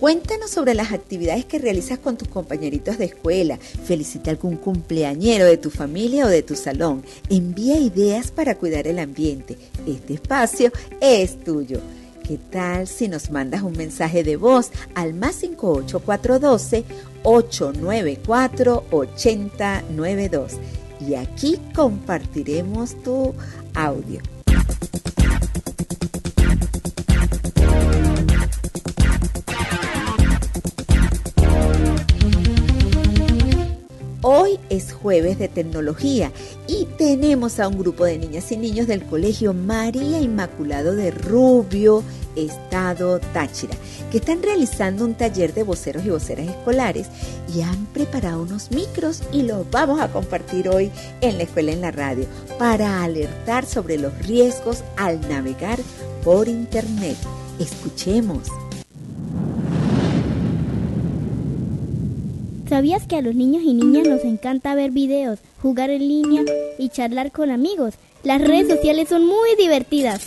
Cuéntanos sobre las actividades que realizas con tus compañeritos de escuela. Felicita a algún cumpleañero de tu familia o de tu salón. Envía ideas para cuidar el ambiente. Este espacio es tuyo. ¿Qué tal si nos mandas un mensaje de voz al +58 412 894 8092? Y aquí compartiremos tu audio. Hoy es jueves de tecnología y tenemos a un grupo de niñas y niños del Colegio María Inmaculado de Rubio, Estado Táchira, que están realizando un taller de voceros y voceras escolares y han preparado unos micros y los vamos a compartir hoy en la escuela en la radio para alertar sobre los riesgos al navegar por internet. Escuchemos. ¿Sabías que a los niños y niñas nos encanta ver videos, jugar en línea y charlar con amigos? Las redes sociales son muy divertidas.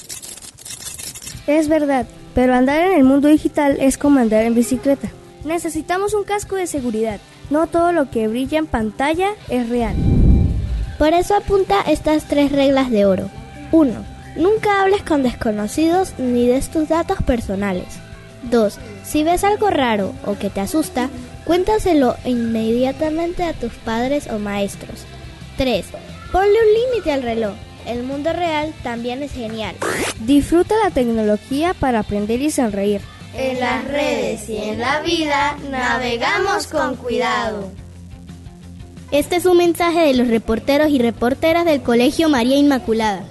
Es verdad, pero andar en el mundo digital es como andar en bicicleta. Necesitamos un casco de seguridad. No todo lo que brilla en pantalla es real. Por eso apunta estas 3 reglas de oro. 1. Nunca hables con desconocidos ni des tus datos personales. 2. Si ves algo raro o que te asusta, cuéntaselo inmediatamente a tus padres o maestros. 3. Ponle un límite al reloj. El mundo real también es genial. Disfruta la tecnología para aprender y sonreír. En las redes y en la vida navegamos con cuidado. Este es un mensaje de los reporteros y reporteras del Colegio María Inmaculada.